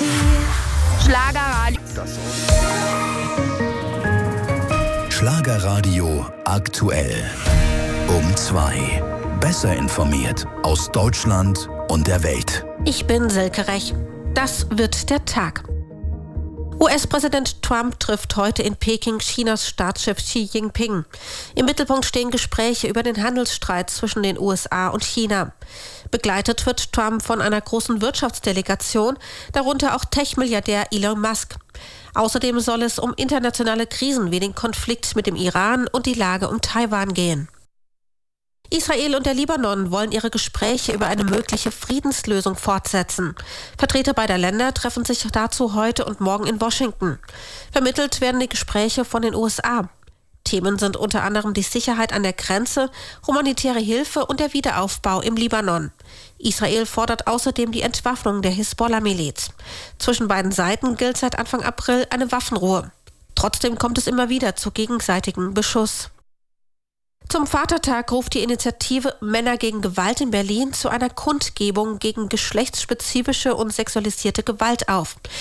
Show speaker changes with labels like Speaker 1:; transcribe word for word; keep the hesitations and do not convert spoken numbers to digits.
Speaker 1: Schlagerradio.
Speaker 2: Schlagerradio aktuell. Um zwei. Besser informiert aus Deutschland und der Welt.
Speaker 3: Ich bin Silke Rech. Das wird der Tag. U S-Präsident Trump trifft heute in Peking Chinas Staatschef Xi Jinping. Im Mittelpunkt stehen Gespräche über den Handelsstreit zwischen den U S A und China. Begleitet wird Trump von einer großen Wirtschaftsdelegation, darunter auch Tech-Milliardär Elon Musk. Außerdem soll es um internationale Krisen wie den Konflikt mit dem Iran und die Lage um Taiwan gehen. Israel und der Libanon wollen ihre Gespräche über eine mögliche Friedenslösung fortsetzen. Vertreter beider Länder treffen sich dazu heute und morgen in Washington. Vermittelt werden die Gespräche von den U S A. Themen sind unter anderem die Sicherheit an der Grenze, humanitäre Hilfe und der Wiederaufbau im Libanon. Israel fordert außerdem die Entwaffnung der Hisbollah-Miliz. Zwischen beiden Seiten gilt seit Anfang April eine Waffenruhe. Trotzdem kommt es immer wieder zu gegenseitigem Beschuss. Zum Vatertag ruft die Initiative Männer gegen Gewalt in Berlin zu einer Kundgebung gegen geschlechtsspezifische und sexualisierte Gewalt auf.